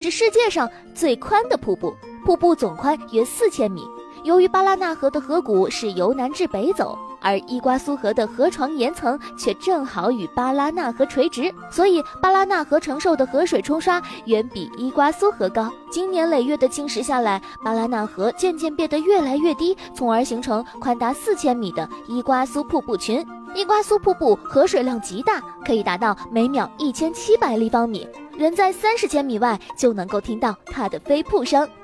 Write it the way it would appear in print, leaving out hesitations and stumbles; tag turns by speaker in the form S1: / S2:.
S1: 是世界上最宽的瀑布，瀑布总宽约4000米。由于巴拉纳河的河谷是由南至北走，而伊瓜苏河的河床岩层却正好与巴拉纳河垂直，所以巴拉纳河承受的河水冲刷远比伊瓜苏河高。经年累月的侵蚀下来，巴拉纳河渐渐变得越来越低，从而形成宽达4000米的伊瓜苏瀑布群。伊瓜苏瀑布河水量极大，可以达到每秒1700立方米，人在30千米外就能够听到它的飞瀑声。